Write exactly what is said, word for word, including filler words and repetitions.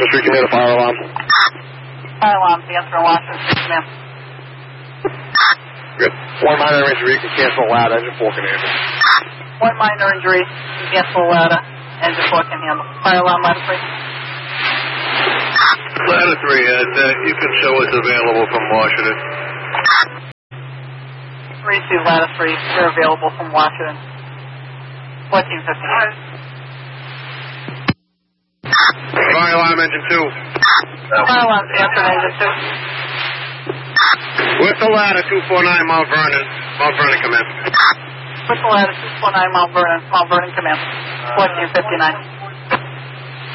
Washington Street, give me the fire alarm. Fire alarm's answering Washington Street, ma'am. Good. One minor injury, you can cancel ladder, engine four can handle. One minor injury, cancel ladder, engine four can handle. Fire alarm, ladder three. Ladder three, uh, you can show us available from Washington. three two, ladder three, you're available from Washington. fourteen fifty-nine. Fire alarm, engine two. Fire alarm's answering engine two. With the ladder, two four nine, Mount Vernon. Mount Vernon, come in. With the ladder, two four nine, Mount Vernon. Mount Vernon, come in. fourteen fifty-nine.